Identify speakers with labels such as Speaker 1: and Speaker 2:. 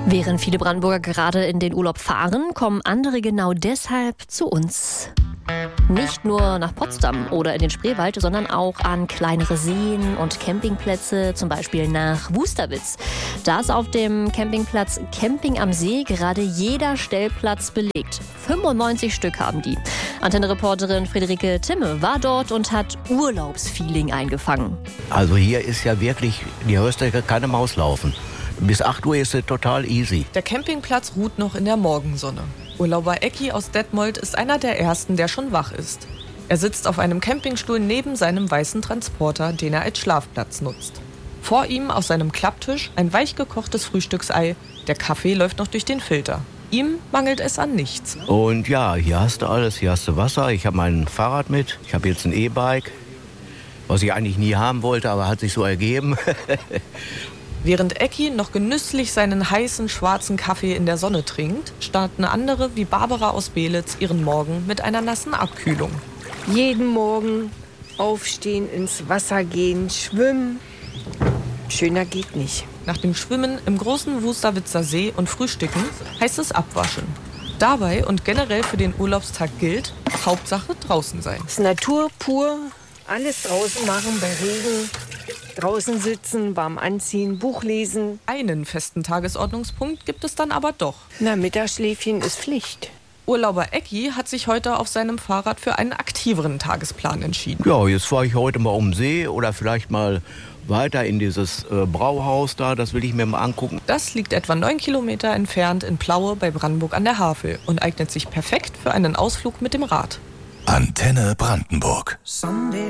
Speaker 1: Während viele Brandenburger gerade in den Urlaub fahren, kommen andere genau deshalb zu uns. Nicht nur nach Potsdam oder in den Spreewald, sondern auch an kleinere Seen und Campingplätze, zum Beispiel nach Wusterwitz. Da ist auf dem Campingplatz Camping am See gerade jeder Stellplatz belegt. 95 Stück haben die. Antenne-Reporterin Friederike Timme war dort und hat Urlaubsfeeling eingefangen.
Speaker 2: Also hier ist ja wirklich, die hörst du keine Maus laufen. Bis 8 Uhr ist es total easy.
Speaker 3: Der Campingplatz ruht noch in der Morgensonne. Urlauber Ecki aus Detmold ist einer der ersten, der schon wach ist. Er sitzt auf einem Campingstuhl neben seinem weißen Transporter, den er als Schlafplatz nutzt. Vor ihm auf seinem Klapptisch ein weich gekochtes Frühstücksei. Der Kaffee läuft noch durch den Filter. Ihm mangelt es an nichts.
Speaker 2: Und ja, hier hast du alles. Hier hast du Wasser. Ich habe mein Fahrrad mit. Ich habe jetzt ein E-Bike, was ich eigentlich nie haben wollte, aber hat sich so ergeben.
Speaker 3: Während Ecki noch genüsslich seinen heißen, schwarzen Kaffee in der Sonne trinkt, starten andere wie Barbara aus Beelitz ihren Morgen mit einer nassen Abkühlung.
Speaker 4: Jeden Morgen aufstehen, ins Wasser gehen, schwimmen. Schöner geht nicht.
Speaker 3: Nach dem Schwimmen im großen Wusterwitzer See und Frühstücken heißt es abwaschen. Dabei und generell für den Urlaubstag gilt, Hauptsache draußen sein.
Speaker 4: Es ist Natur pur, alles draußen machen bei Regen. Draußen sitzen, warm anziehen, Buch lesen.
Speaker 3: Einen festen Tagesordnungspunkt gibt es dann aber doch.
Speaker 4: Na, Mittagsschläfchen ist Pflicht.
Speaker 3: Urlauber Ecki hat sich heute auf seinem Fahrrad für einen aktiveren Tagesplan entschieden.
Speaker 2: Ja, jetzt fahre ich heute mal um den See oder vielleicht mal weiter in dieses Brauhaus da. Das will ich mir mal angucken.
Speaker 3: Das liegt etwa 9 Kilometer entfernt in Plaue bei Brandenburg an der Havel und eignet sich perfekt für einen Ausflug mit dem Rad.
Speaker 5: Antenne Brandenburg.